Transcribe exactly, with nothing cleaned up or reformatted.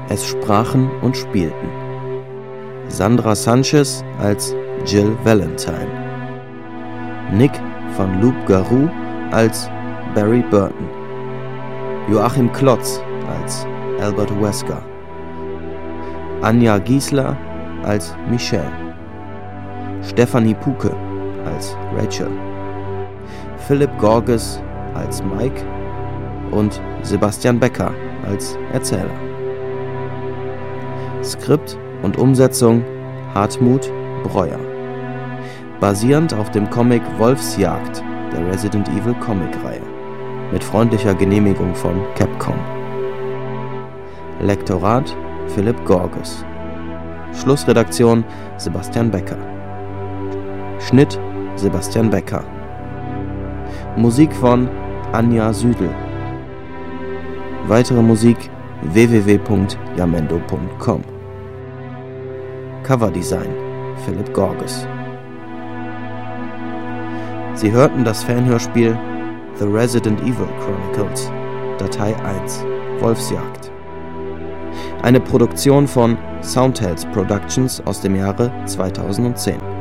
Es sprachen und spielten Sandra Sanchez als Jill Valentine, Nick van Loop Garou als Barry Burton, Joachim Klotz als Albert Wesker, Anja Giesler als Michelle, Stefanie Puke als Rachel, Philipp Gorges als Mike und Sebastian Becker als Erzähler. Skript und Umsetzung Hartmut Breuer. Basierend auf dem Comic Wolfsjagd der Resident Evil Comic-Reihe. Mit freundlicher Genehmigung von Capcom. Lektorat Philipp Gorges. Schlussredaktion Sebastian Becker. Schnitt Sebastian Becker. Musik von Anja Südel. Weitere Musik w w w punkt jamendo punkt com. Coverdesign Philipp Gorges. Sie hörten das Fanhörspiel The Resident Evil Chronicles, Datei eins, Wolfsjagd. Eine Produktion von Soundhelds Productions aus dem Jahre zweitausendzehn.